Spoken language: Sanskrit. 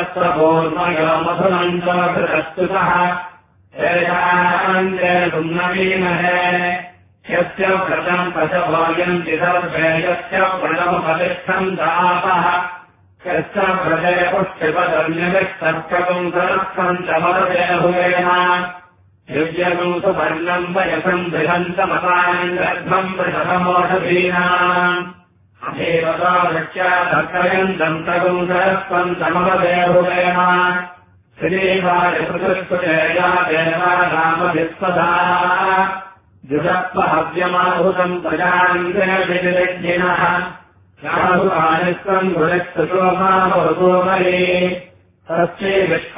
सहस्रपूर्णयो मधुनन्दकृतस्तुतः एषाञ्जेतुम्नवीमहे यस्य व्रतम् पशभोजन्ति सर्वे यस्य व्रतमुपतिष्ठम् दापः यस्य व्रते पुष्टिपदन्यविस्तर्पकम् सरस्थम् च मरदेहुवेन दिव्यगम् सुवर्णम् वयसम् बृहन्तमताम् गर्भम् वृषभमोषधीनाम् अधेवतावृत्याधर्कयन्तम् तगुम् सरस्वम् समवदेहुवेन श्रीवायुपृष्टुतेया देवानामभिस्वधा जुषत्वहव्यमाहुतम् प्रजान्तिनः याहुकानिस्त्वम् गुणस्तुतोमावतोमये तस्यै